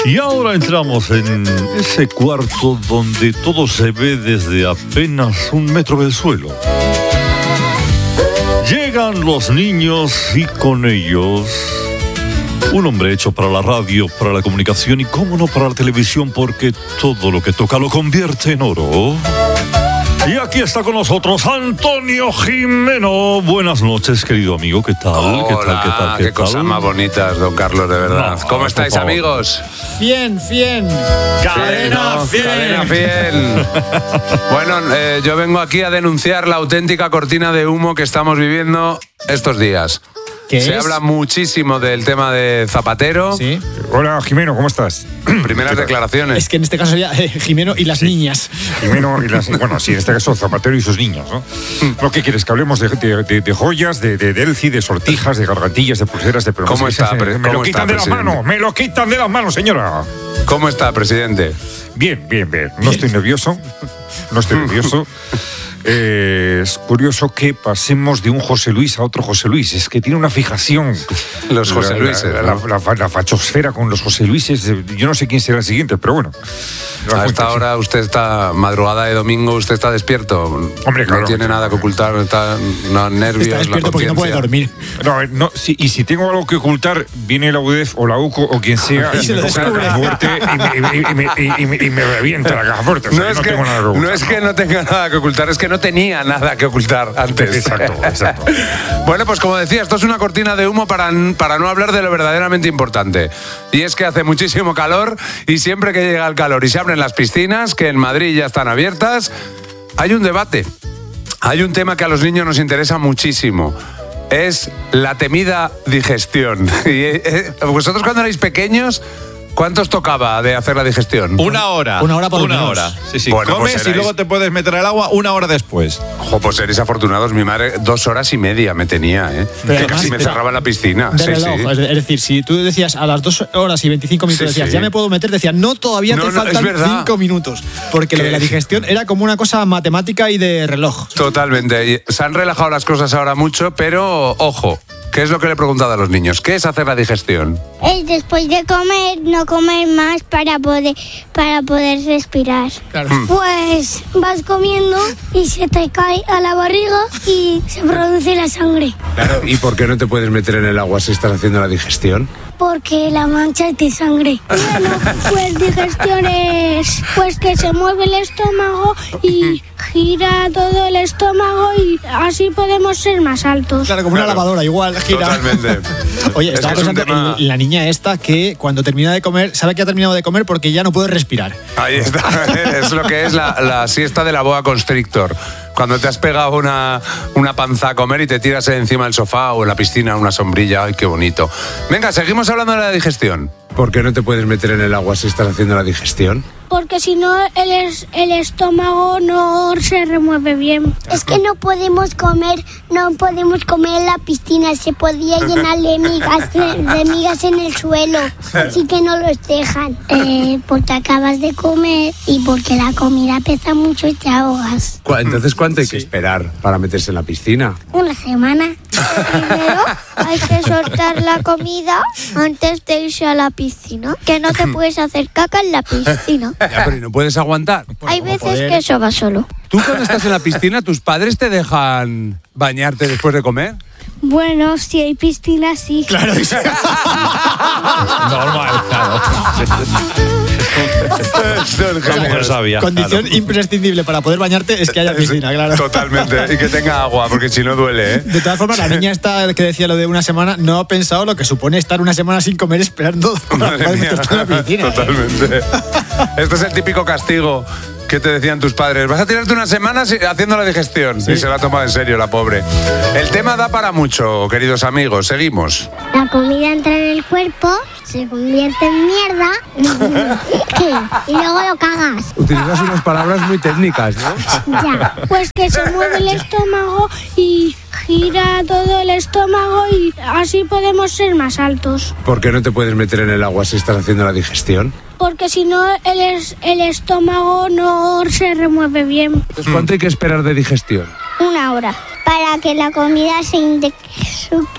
Y ahora entramos en ese cuarto donde todo se ve desde apenas 1 metro del suelo. Llegan los niños y con ellos un hombre hecho para la radio, para la comunicación y, cómo no, para la televisión, porque todo lo que toca lo convierte en oro. Y aquí está con nosotros Antonio Gimeno. Buenas noches, querido amigo. ¿Qué tal? Hola, ¿Qué tal? qué cosas más bonitas, don Carlos, de verdad. No, ¿Cómo estáis, por favor. amigos? Bien. Cadena 100. Cadena 100. Bueno, yo vengo aquí a denunciar la auténtica cortina de humo que estamos viviendo estos días. Se habla muchísimo del tema de Zapatero. Sí. Hola, Jimeno, ¿cómo estás? Primeras declaraciones. Es que en este caso sería Jimeno y las niñas. Jimeno y las... Bueno, sí, en este caso Zapatero y sus niños, ¿no? ¿Lo que quieres? Que hablemos de joyas, de Delci, de sortijas, de gargantillas, de pulseras, de... ¿Cómo está, Me lo quitan de las manos, me lo quitan de las manos, señora. ¿Cómo está, presidente? Bien. No estoy nervioso. Es curioso que pasemos de un José Luis a otro José Luis. Es que tiene una fijación. Los José Luises, la fachosfera con los José Luises. Yo no sé quién será el siguiente, pero bueno. A esta hora usted está, madrugada de domingo, usted está despierto. Hombre, claro. No tiene nada que ocultar, está nervios, Está despierto la porque no puede dormir. No, y si tengo algo que ocultar, viene la UDEF o la UCO o quien sea Y se lo me coge la caja fuerte y me revienta la caja fuerte. O sea, no tengo nada que ocultar. No es que no tenga nada que ocultar, es que no tenía nada que ocultar antes. Exacto. Bueno, pues como decía, esto es una cortina de humo para no hablar de lo verdaderamente importante. Y es que hace muchísimo calor y siempre que llega el calor y se abren las piscinas, que en Madrid ya están abiertas, hay un debate. Hay un tema que a los niños nos interesa muchísimo. Es la temida digestión. Y vosotros cuando erais pequeños, ¿cuánto os tocaba de hacer la digestión? 1 hora. 1 hora por lo menos. hora. Sí. Bueno, Comes pues y luego te puedes meter al agua 1 hora después. Ojo, pues seréis afortunados. Mi madre 2 horas y media me tenía, ¿eh? Pero Que además, casi me cerraba en la piscina. De Sí, reloj. sí. Es decir, si tú decías a las 2 horas y 25 minutos, Sí, decías, sí. ya me puedo meter, decías, no, todavía No, te es faltan verdad. 5 minutos. Porque lo de la digestión era como una cosa matemática y de reloj. Totalmente. Y se han relajado las cosas ahora mucho, pero ojo, ¿qué es lo que le he preguntado a los niños? ¿Qué es hacer la digestión? Es después de comer, no comer más para poder respirar. Claro. Pues vas comiendo y se te cae a la barriga y se produce la sangre. Claro, ¿y por qué no te puedes meter en el agua si estás haciendo la digestión? Porque la mancha es de sangre. Bueno, pues digestión es pues que se mueve el estómago y gira todo el estómago y así podemos ser más altos. Claro, como una lavadora, igual, gira. Totalmente. Oye, Es estaba que es un pensando tema- en la niña esta que cuando termina de comer, sabe que ha terminado de comer porque ya no puede respirar. Ahí está. Es lo que es la siesta de la boa constrictor. Cuando te has pegado una panza a comer y te tiras encima del sofá o en la piscina, una sombrilla. Ay, qué bonito. Venga, seguimos hablando de la digestión. ¿Por qué no te puedes meter en el agua si estás haciendo la digestión? Porque si no el estómago no se remueve bien. Es que no podemos comer en la piscina, se podía llenar de migas en el suelo, así que no los dejan. Porque acabas de comer y porque la comida pesa mucho y te ahogas. Entonces, ¿cuánto hay que esperar para meterse en la piscina? Una semana. Primero hay que soltar la comida antes de irse a la piscina, que no te puedes hacer caca en la piscina. Ya, pero ¿y no puedes aguantar? Hay veces que eso va solo. ¿Tú cuando estás en la piscina, tus padres te dejan bañarte después de comer? Bueno, si hay piscina, sí. Claro. Normal, claro. La mujer sabia. Condición claro. imprescindible para poder bañarte es que haya piscina, claro. Totalmente. Y que tenga agua, porque si no duele, ¿eh? De todas formas, la niña esta que decía lo de 1 semana no ha pensado lo que supone estar 1 semana sin comer esperando para Madre poder mía. meterte en la piscina. Totalmente. Este es el típico castigo que te decían tus padres. Vas a tirarte 1 semana haciendo la digestión. Y se la ha tomado en serio la pobre. El tema da para mucho, queridos amigos. Seguimos. La comida entra en el cuerpo, se convierte en mierda y luego lo cagas. Utilizas unas palabras muy técnicas, ¿no? Ya. Pues que se mueve el estómago y gira todo el estómago y así podemos ser más altos. ¿Por qué no te puedes meter en el agua si estás haciendo la digestión? Porque si no el estómago no se remueve bien. Entonces, ¿cuánto hay que esperar de digestión? 1 hora. Para que la comida se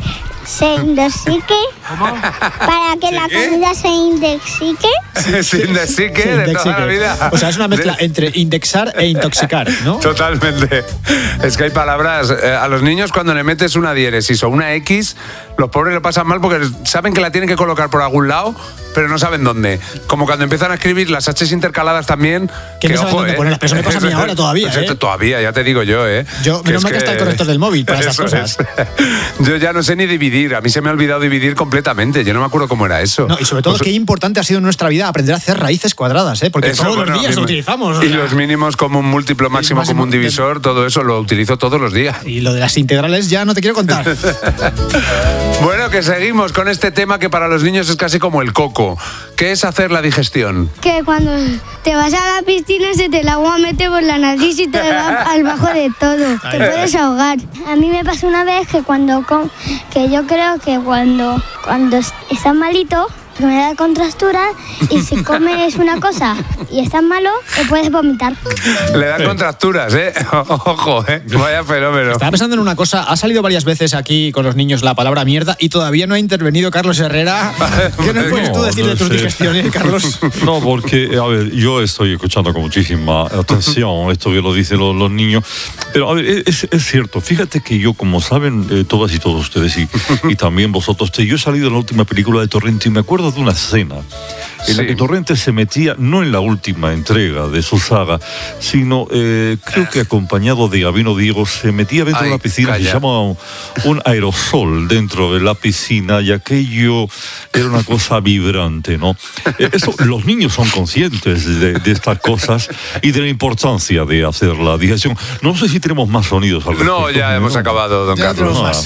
se intoxique. Para que la comida se intoxique. Se intoxique de toda la vida. O sea, es una mezcla entre indexar e intoxicar, ¿no? Totalmente. Es que hay palabras. A los niños, cuando le metes una diéresis o una X, los pobres lo pasan mal porque saben que la tienen que colocar por algún lado, pero no saben dónde. Como cuando empiezan a escribir las H's intercaladas también. Que no saben dónde ponerlas, pero eso me pasa a mí ahora todavía, ¿eh? Todavía, ya te digo yo, ¿eh? Menos mal que está el corrector del móvil para esas cosas. Yo ya no sé ni dividir. A mí se me ha olvidado dividir completamente. Yo no me acuerdo cómo era eso. No, y sobre todo, qué importante ha sido en nuestra vida aprender a hacer raíces cuadradas, ¿eh? Porque eso, todos los días lo utilizamos. Y los mínimos común múltiplo, máximo común divisor, todo eso lo utilizo todos los días. Y lo de las integrales ya no te quiero contar. Bueno, que seguimos con este tema que para los niños es casi como el coco. ¿Qué es hacer la digestión? Que cuando te vas a la piscina se te el agua mete por la nariz y te va al bajo de todo. Te puedes ahogar. A mí me pasó una vez que que yo creo que cuando estás malito, que me da contractura, y si comes una cosa y estás malo, te puedes vomitar. Le dan contracturas, ¿eh? Ojo, ¿eh? Vaya fenómeno. Estaba pensando en una cosa. Ha salido varias veces aquí con los niños la palabra mierda y todavía no ha intervenido Carlos Herrera. ¿Qué nos puedes tú decir de tus digestiones, Carlos? No, porque, a ver, yo estoy escuchando con muchísima atención esto que lo dicen los niños. Pero, a ver, es cierto. Fíjate que yo, como saben todas y todos ustedes y también vosotros, yo he salido en la última película de Torrente y me acuerdo de una escena en la que Torrente se metía, no en la última entrega de su saga, sino creo que acompañado de Gabino Diego, se metía dentro de la piscina, se llama un aerosol dentro de la piscina, y aquello era una cosa vibrante, ¿no? Eso, los niños son conscientes de estas cosas y de la importancia de hacer la digestión. No sé si tenemos más sonidos al respecto. No, ya hemos acabado, don Carlos.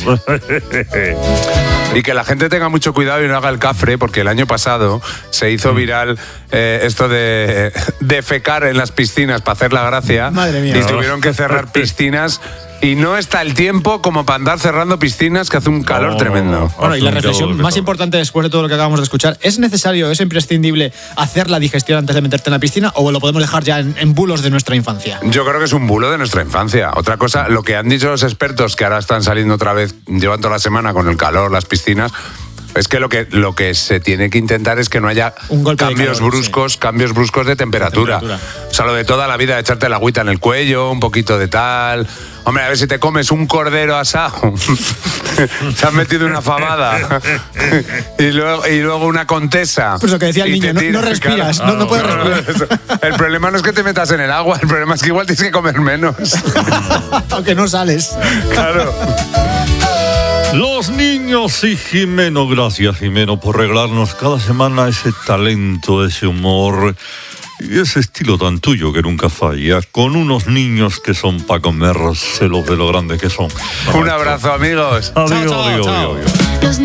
Y que la gente tenga mucho cuidado y no haga el cafre, porque el año pasado se hizo viral esto de defecar en las piscinas para hacer la gracia. Madre mía. Y tuvieron que cerrar piscinas. Y no está el tiempo como para andar cerrando piscinas, que hace un calor tremendo. Bueno, y la reflexión más importante después de todo lo que acabamos de escuchar, ¿es necesario, es imprescindible hacer la digestión antes de meterte en la piscina o lo podemos dejar ya en bulos de nuestra infancia? Yo creo que es un bulo de nuestra infancia. Otra cosa, lo que han dicho los expertos, que ahora están saliendo otra vez, llevan toda la semana con el calor, las piscinas, es que lo que se tiene que intentar es que no haya cambios bruscos de temperatura. O sea, lo de toda la vida, echarte la agüita en el cuello, un poquito de tal. Hombre, a ver si te comes un cordero asado. Se han metido una fabada. y luego una contesa. Pues lo que decía el niño, no respiras, claro, no puedes respirar. El problema no es que te metas en el agua, el problema es que igual tienes que comer menos. Aunque no sales. Claro. Los niños y Jimeno, gracias Jimeno por regalarnos cada semana ese talento, ese humor y ese estilo tan tuyo que nunca falla, con unos niños que son para comérselos de lo grande que son. Un abrazo, amigos. Adiós, chao, adiós, chao. adiós.